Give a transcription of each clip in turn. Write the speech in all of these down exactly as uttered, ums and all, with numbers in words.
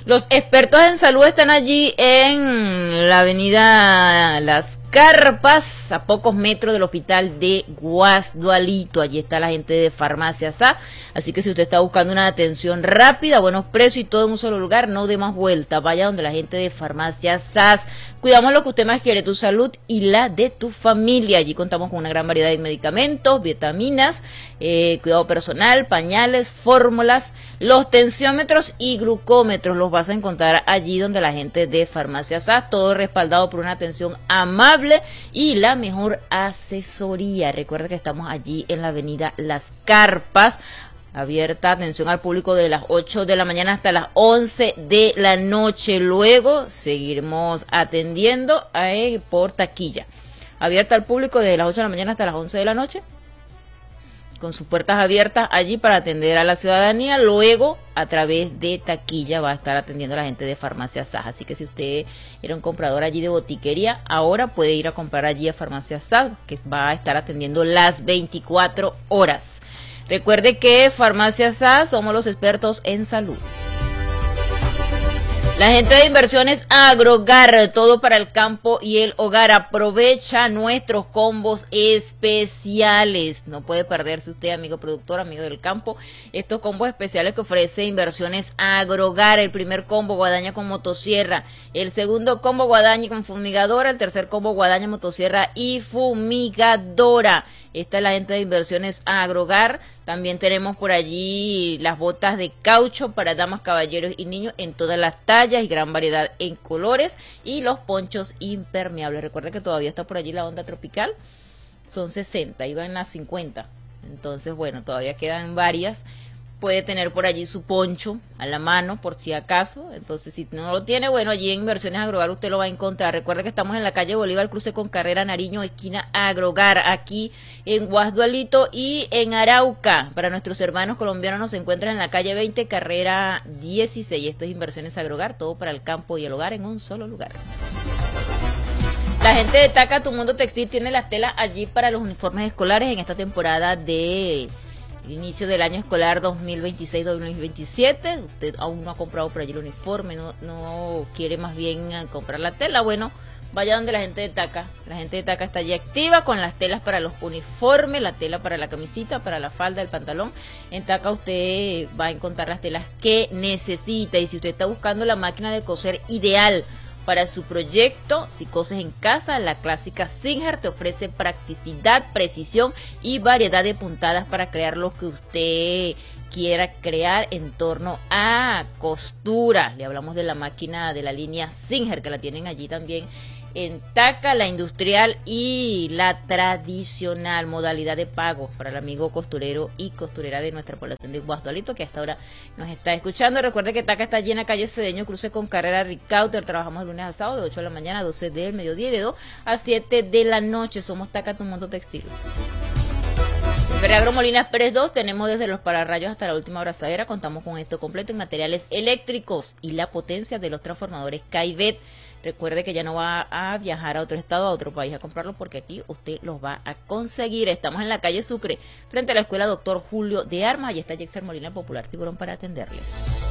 Los expertos en salud están allí en la avenida Las Carpas, a pocos metros del hospital de Guasdualito. Allí está la gente de Farmacia S A. Así que si usted está buscando una atención rápida, buenos precios y todo en un solo lugar, no dé más vuelta. Vaya donde la gente de Farmacia S A. Cuidamos lo que usted más quiere, tu salud y la de tu familia. Allí contamos con una gran variedad de medicamentos, vitaminas, eh, cuidado personal, pañales, fórmulas, los tensiómetros y glucómetros. Los vas a encontrar allí donde la gente de Farmacia S A. Todo respaldado por una atención amable y la mejor asesoría. Recuerda que estamos allí en la avenida Las Carpas, abierta atención al público de las ocho de la mañana hasta las once de la noche. Luego seguiremos atendiendo eh, por taquilla. Abierta al público desde las ocho de la mañana hasta las once de la noche, con sus puertas abiertas allí para atender a la ciudadanía. Luego, a través de taquilla, va a estar atendiendo a la gente de Farmacia S A. Así que si usted era un comprador allí de botiquería, ahora puede ir a comprar allí a Farmacia S A, que va a estar atendiendo las veinticuatro horas. Recuerde que Farmacia S A somos los expertos en salud. La gente de Inversiones Agrogar, todo para el campo y el hogar. Aprovecha nuestros combos especiales. No puede perderse usted, amigo productor, amigo del campo, estos combos especiales que ofrece Inversiones Agrogar. El primer combo, guadaña con motosierra. El segundo combo, guadaña con fumigadora. El tercer combo, guadaña, motosierra y fumigadora. Esta es la gente de Inversiones Agrogar. También tenemos por allí las botas de caucho para damas, caballeros y niños en todas las tallas y gran variedad en colores. Y los ponchos impermeables. Recuerda que todavía está por allí la onda tropical. Son sesenta, iba en las cincuenta. Entonces, bueno, todavía quedan varias. Puede tener por allí su poncho a la mano por si acaso. Entonces, si no lo tiene, bueno, allí en Inversiones Agrogar usted lo va a encontrar. Recuerda que estamos en la calle Bolívar, cruce con Carrera Nariño, esquina Agrogar, aquí en Guasdualito y en Arauca. Para nuestros hermanos colombianos nos encuentran en la calle veinte, carrera dieciséis. Esto es Inversiones Agrogar, todo para el campo y el hogar en un solo lugar. La gente de Taca, Tu Mundo Textil, tiene las telas allí para los uniformes escolares en esta temporada de inicio del año escolar dos mil veintiséis dos mil veintisiete. Usted aún no ha comprado por allí el uniforme, no, no quiere más bien comprar la tela. Bueno, vaya donde la gente de Taca. La gente de Taca está allí activa con las telas para los uniformes, la tela para la camisita, para la falda, el pantalón. En Taca usted va a encontrar las telas que necesita. Y si usted está buscando la máquina de coser ideal para su proyecto, si coses en casa, la clásica Singer te ofrece practicidad, precisión y variedad de puntadas para crear lo que usted quiera crear en torno a costura. Le hablamos de la máquina de la línea Singer, que la tienen allí también en Taca, la industrial y la tradicional. Modalidad de pago para el amigo costurero y costurera de nuestra población de Guasdualito, que hasta ahora nos está escuchando. Recuerde que Taca está allí en la calle Cedeño, cruce con Carrera Ricauter. Trabajamos de lunes a sábado, de ocho de la mañana a doce del mediodía y de dos a siete de la noche. Somos Taca, Tu Mundo Textil. Ferreagro Molinas Pérez dos, tenemos desde los pararrayos hasta la última abrazadera. Contamos con esto completo en materiales eléctricos y la potencia de los transformadores Caivet. Recuerde que ya no va a viajar a otro estado, a otro país a comprarlo, porque aquí usted los va a conseguir. Estamos en la calle Sucre, frente a la escuela Doctor Julio de Armas. Allí está Jexer Molina, Popular Tiburón, para atenderles.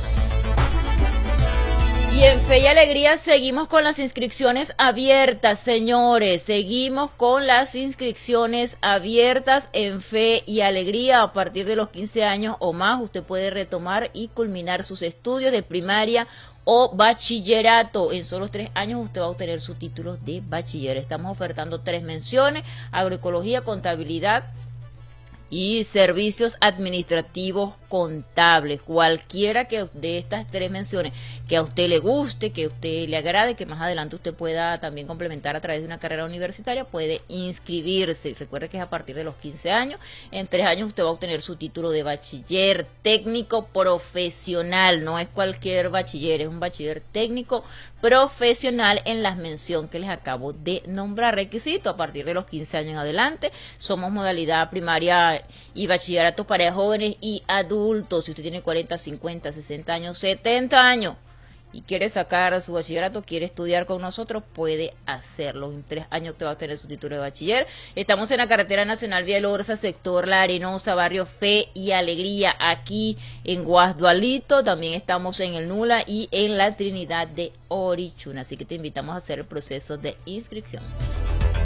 Y en Fe y Alegría seguimos con las inscripciones abiertas, señores. Seguimos con las inscripciones abiertas en Fe y Alegría. A partir de los quince años o más, usted puede retomar y culminar sus estudios de primaria o bachillerato. En solo tres años usted va a obtener su título de bachiller. Estamos ofertando tres menciones: agroecología, contabilidad y servicios administrativos contables. Cualquiera que de estas tres menciones que a usted le guste, que a usted le agrade, que más adelante usted pueda también complementar a través de una carrera universitaria, puede inscribirse. Recuerde que es a partir de los quince años. En tres años usted va a obtener su título de bachiller técnico profesional. No es cualquier bachiller, es un bachiller técnico profesional en la mención que les acabo de nombrar. Requisito: a partir de los quince años en adelante. Somos modalidad primaria y bachillerato para jóvenes y adultos. Si usted tiene cuarenta, cincuenta, sesenta años, setenta años y quiere sacar su bachillerato, quiere estudiar con nosotros, puede hacerlo. En tres años te va a tener su título de bachiller. Estamos en la carretera nacional Vía Lorza, sector La Arenosa, barrio Fe y Alegría, aquí en Guasdualito. También estamos en el Nula y en la Trinidad de Orichuna. Así que te invitamos a hacer el proceso de inscripción.